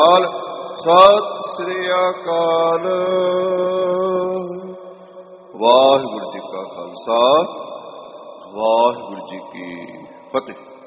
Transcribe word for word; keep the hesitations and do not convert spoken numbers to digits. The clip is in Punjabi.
ਸਤਿ ਸ੍ਰੀ ਅਕਾਲ। ਵਾਹਿਗੁਰੂ ਜੀ ਕਾ ਖਾਲਸਾ, ਵਾਹਿਗੁਰੂ ਜੀ ਕੀ ਫਤਿਹ।